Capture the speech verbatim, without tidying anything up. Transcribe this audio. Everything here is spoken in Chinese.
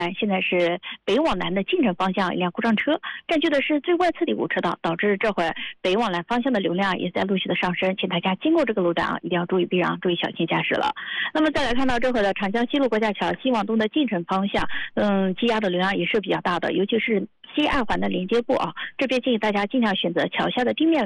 现在是北往南的进城方向一辆故障车占据的是最外侧的五车道，导致这会北往南方向的流量也在陆续的上升，请大家经过这个路段啊，一定要注意避让，注意小心驾驶了。那么再来看到这会的长江西路国家桥西往东的进城方向，嗯，积压的流量也是比较大的，尤其是西二环的连接部啊，这边建议大家尽量选择桥下的地面